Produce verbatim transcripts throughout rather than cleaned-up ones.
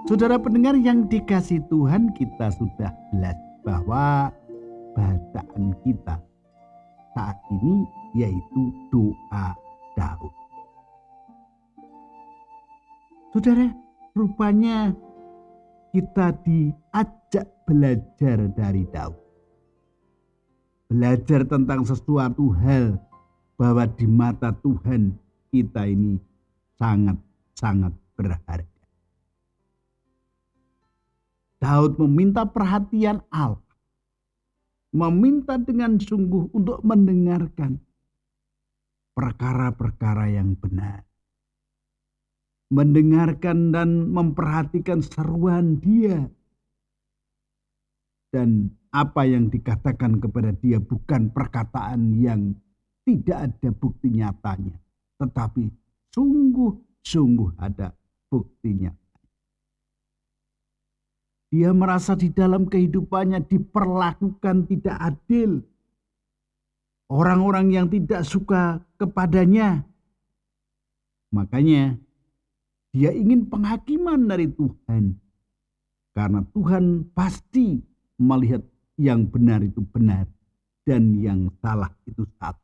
Saudara pendengar yang dikasihi Tuhan, kita sudah belajar bahwa bacaan kita saat ini yaitu doa Daud. Saudara, rupanya kita diajak belajar dari Daud. Belajar tentang sesuatu hal bahwa di mata Tuhan kita ini sangat-sangat berharga. Daud meminta perhatian Allah. Meminta dengan sungguh untuk mendengarkan perkara-perkara yang benar. Mendengarkan dan memperhatikan seruan dia. Dan apa yang dikatakan kepada dia bukan perkataan yang tidak ada bukti nyatanya. Tetapi sungguh-sungguh ada buktinya. Dia merasa di dalam kehidupannya diperlakukan tidak adil. Orang-orang yang tidak suka kepadanya. Makanya dia ingin penghakiman dari Tuhan. Karena Tuhan pasti melihat yang benar itu benar. Dan yang salah itu salah.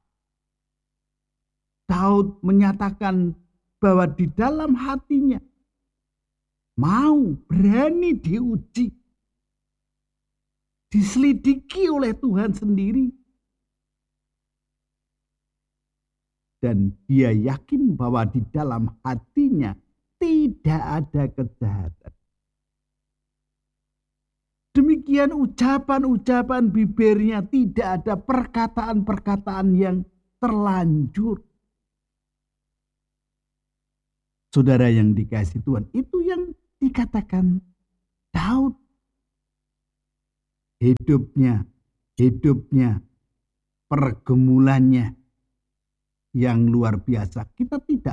Daud menyatakan bahwa di dalam hatinya mau berani diuji. Diselidiki oleh Tuhan sendiri. Dan dia yakin bahwa di dalam hatinya tidak ada kejahatan. Demikian ucapan-ucapan bibirnya, tidak ada perkataan-perkataan yang terlanjur. Saudara yang dikasihi Tuhan, itu yang dikatakan Daud. Hidupnya, hidupnya, pergumulannya yang luar biasa. Kita tidak